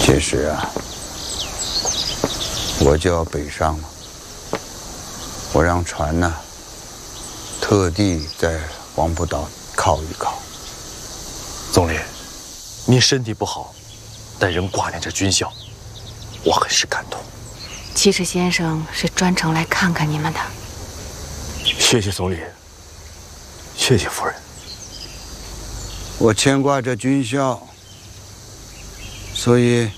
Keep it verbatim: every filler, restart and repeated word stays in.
其实啊，我就要北上了。我让船呢，特地在黄浦岛靠一靠。 总理，您身体不好，但仍挂念着军校，我很是感动。 其实先生是专程来看看你们的。 谢谢总理，谢谢夫人。 我牵挂着军校，所以